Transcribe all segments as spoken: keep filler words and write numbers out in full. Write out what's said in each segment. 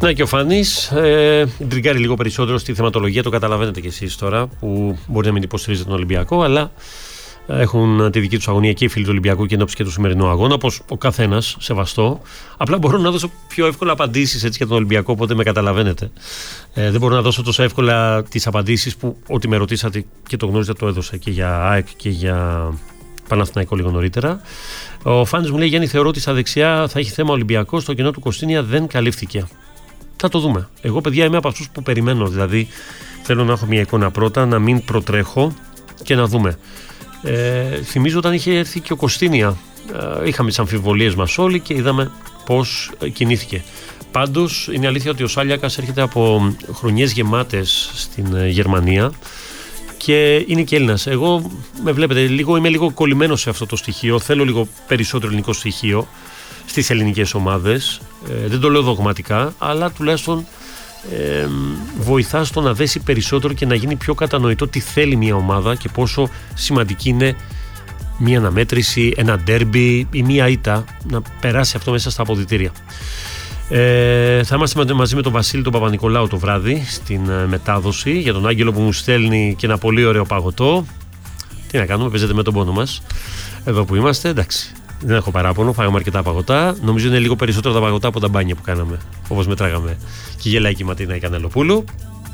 Να και ο Φάνης ε, τριγκάρει λίγο περισσότερο στη θεματολογία, το καταλαβαίνετε κι εσείς τώρα, που μπορεί να μην υποστηρίζετε τον Ολυμπιακό, αλλά έχουν τη δική τους αγωνία και οι φίλοι του Ολυμπιακού και ενόψει και του σημερινού αγώνα, όπως ο καθένας, σεβαστό. Απλά μπορώ να δώσω πιο εύκολα απαντήσεις έτσι για τον Ολυμπιακό, οπότε με καταλαβαίνετε. Ε, δεν μπορώ να δώσω τόσο εύκολα τις απαντήσεις που ό,τι με ρωτήσατε και το γνώριζα το έδωσα και για ΑΕΚ και για Παναθηναϊκό λίγο νωρίτερα. Ο Φάνης μου λέει: Γιάννη, θεωρώ ότι στα δεξιά θα έχει θέμα Ολυμπιακό, στο κενό του Κωστίνια δεν καλύφθηκε. Θα το δούμε. Εγώ, παιδιά, είμαι από αυτούς που περιμένω. Δηλαδή, θέλω να έχω μια εικόνα πρώτα, να μην προτρέχω και να δούμε. Ε, θυμίζω όταν είχε έρθει και ο Κωστίνια, ε, είχαμε τις αμφιβολίες μας όλοι και είδαμε πώς κινήθηκε. Πάντως, είναι αλήθεια ότι ο Σάλιακας έρχεται από χρονιές γεμάτες στην ε, Γερμανία και είναι και Έλληνας. Εγώ, με βλέπετε, λίγο, είμαι λίγο κολλημένος σε αυτό το στοιχείο. Θέλω λίγο περισσότερο ελληνικό στοιχείο στις ελληνικές ομάδες. Ε, δεν το λέω δογματικά, αλλά τουλάχιστον ε, βοηθά στο να δέσει περισσότερο και να γίνει πιο κατανοητό τι θέλει μια ομάδα και πόσο σημαντική είναι μια αναμέτρηση, ένα ντέρμπι ή μια ήττα, να περάσει αυτό μέσα στα αποδυτήρια. Ε, θα είμαστε μαζί με τον Βασίλη τον Παπα-Νικολάου το βράδυ στην ε, μετάδοση για τον Άγγελο που μου στέλνει και ένα πολύ ωραίο παγωτό. Τι να κάνουμε, παίζετε με τον πόνο μας εδώ που είμαστε, εντάξει. Δεν έχω παράπονο, φάγαμε αρκετά παγωτά. Νομίζω είναι λίγο περισσότερα τα παγωτά από τα μπάνια που κάναμε, όπως μετράγαμε και η Γελαϊκή Ματίνα η Κανελοπούλου.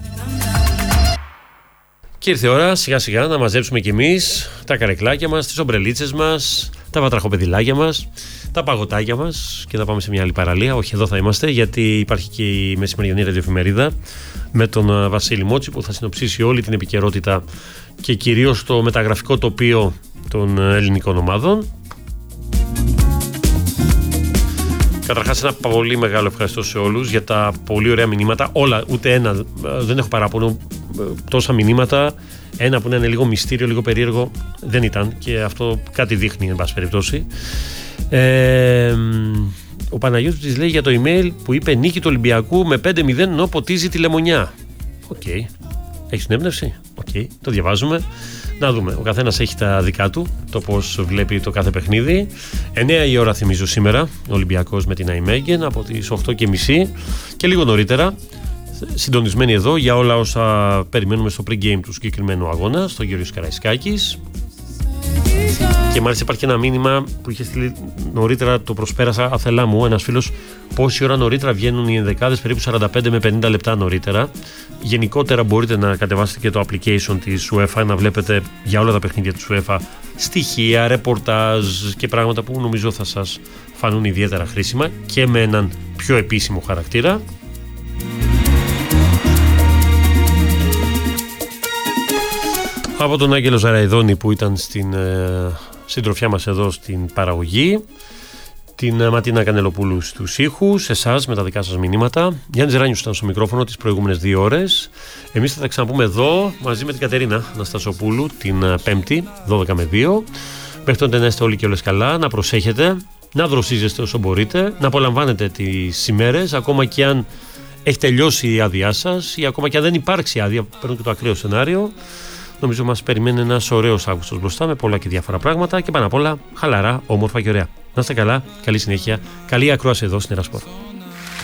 Και ήρθε η ώρα σιγά σιγά να μαζέψουμε κι εμείς τα καρεκλάκια μας, τις ομπρελίτσες μας, τα βατραχοπεδιλάκια μας, τα παγωτάκια μας και να πάμε σε μια άλλη παραλία. Όχι, εδώ θα είμαστε, γιατί υπάρχει και η μεσημεριανή ραδιοεφημερίδα με τον Βασίλη Μότσι που θα συνοψίσει όλη την επικαιρότητα και κυρίως το μεταγραφικό τοπίο των ελληνικών ομάδων. Καταρχάς, ένα πολύ μεγάλο ευχαριστώ σε όλους για τα πολύ ωραία μηνύματα. Όλα, ούτε ένα, δεν έχω παράπονο. Τόσα μηνύματα. Ένα που είναι λίγο μυστήριο, λίγο περίεργο, δεν ήταν. Και αυτό κάτι δείχνει, εν πάση περιπτώσει. Ε, ο Παναγιώτης της λέει για το email που είπε νίκη του Ολυμπιακού με πέντε μηδέν ενώ ποτίζει τη Λεμονιά. Οκ. Okay. Έχεις την έμπνευση. Οκ. Okay. Το διαβάζουμε. Να δούμε. Ο καθένας έχει τα δικά του, το πώς βλέπει το κάθε παιχνίδι. εννιά η ώρα θυμίζω σήμερα, ο Ολυμπιακός με την Αϊμέγγεν από τις οκτώ και μισή και λίγο νωρίτερα. Συντονισμένοι εδώ για όλα όσα περιμένουμε στο pre-game του συγκεκριμένου αγώνα, στον Γιώργος Καραϊσκάκης. Και μάλιστα υπάρχει ένα μήνυμα που είχε στείλει νωρίτερα, το προσπέρασα αθελά μου, ένας φίλος, πόση ώρα νωρίτερα βγαίνουν οι ενδεκάδες, περίπου σαράντα πέντε με πενήντα λεπτά νωρίτερα. Γενικότερα μπορείτε να κατεβάσετε και το application της UEFA, να βλέπετε για όλα τα παιχνίδια της UEFA στοιχεία, ρεπορτάζ και πράγματα που νομίζω θα σας φανούν ιδιαίτερα χρήσιμα και με έναν πιο επίσημο χαρακτήρα. Από τον Άγγελο Ζαραϊδόνη που ήταν στην ε, συντροφιά μας εδώ στην παραγωγή, την ε, Ματίνα Κανελοπούλου στους ήχους, εσάς με τα δικά σας μηνύματα. Γιάννης Ράνιος ήταν στο μικρόφωνο τις προηγούμενες δύο ώρες. Εμείς θα τα ξαναπούμε εδώ μαζί με την Κατερίνα Αναστασοπούλου την ε, Πέμπτη, δώδεκα με δύο. Μέχρι τότε να είστε όλοι και όλες καλά, να προσέχετε, να δροσίζεστε όσο μπορείτε, να απολαμβάνετε τις ημέρες, ακόμα και αν έχει τελειώσει η άδειά σας ή ακόμα και αν δεν υπάρξει άδεια, παίρνω και το ακραίο σενάριο. Νομίζω μας περιμένει ένας ωραίος Αύγουστος μπροστά με πολλά και διάφορα πράγματα και πάνω απ' όλα χαλαρά, όμορφα και ωραία. Να είστε καλά, καλή συνέχεια, καλή ακρόαση εδώ στην Ερασπορ.